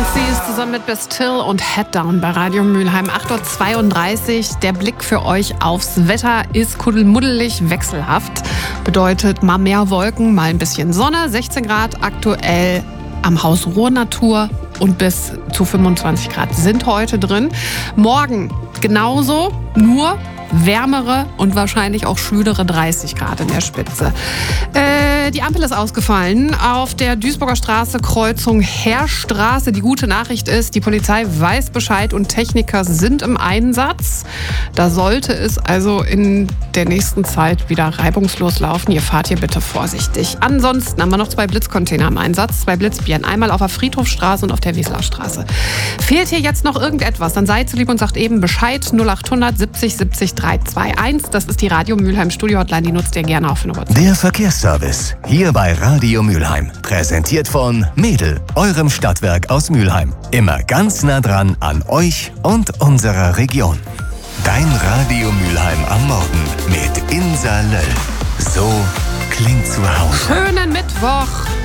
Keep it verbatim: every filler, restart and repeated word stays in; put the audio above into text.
Frequencies zusammen mit Bastille und Head Down bei Radio Mülheim. acht Uhr zweiunddreißig. Der Blick für euch aufs Wetter ist kuddelmuddelig wechselhaft. Bedeutet mal mehr Wolken, mal ein bisschen Sonne. sechzehn Grad aktuell am Haus Ruhr Natur und bis zu fünfundzwanzig Grad sind heute drin. Morgen genauso, nur wärmere und wahrscheinlich auch schwülere dreißig Grad in der Spitze. Äh, die Ampel ist ausgefallen auf der Duisburger Straße, Kreuzung Heerstraße. Die gute Nachricht ist, die Polizei weiß Bescheid und Techniker sind im Einsatz. Da sollte es also in der nächsten Zeit wieder reibungslos laufen. Ihr fahrt hier bitte vorsichtig. Ansonsten haben wir noch zwei Blitzcontainer im Einsatz, zwei Blitzbieren. Einmal auf der Friedhofstraße und auf der Wieslastraße. Fehlt hier jetzt noch irgendetwas, dann seid so lieb und sagt eben Bescheid. null achthundert siebzig siebzig drei zwei eins. Das ist die Radio Mülheim Studio Hotline. Die nutzt ihr gerne auf eine WhatsApp. Der Verkehrsservice hier bei Radio Mülheim. Präsentiert von Mädel, eurem Stadtwerk aus Mülheim. Immer ganz nah dran an euch und unserer Region. Dein Radio Mülheim am Morgen mit Insa Löll. So klingt zu Hause. Schönen Mittwoch.